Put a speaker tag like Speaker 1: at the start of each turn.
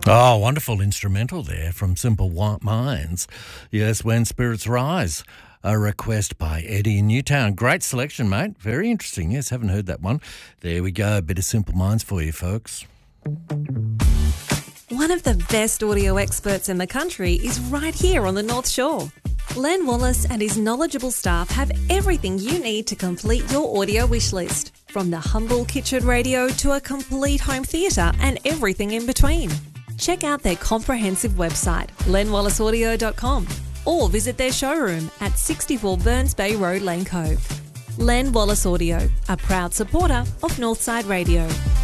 Speaker 1: Oh, wonderful instrumental there from Simple Minds. Yes, When Spirits Rise. A request by Eddie in Newtown. Great selection, mate. Very interesting. Yes, haven't heard that one. There we go. A bit of Simple Minds for you, folks.
Speaker 2: One of the best audio experts in the country is right here on the North Shore. Len Wallace and his knowledgeable staff have everything you need to complete your audio wish list, from the humble kitchen radio to a complete home theatre and everything in between. Check out their comprehensive website, lenwallaceaudio.com, or visit their showroom at 64 Burns Bay Road, Lane Cove. Len Wallace Audio, a proud supporter of Northside Radio.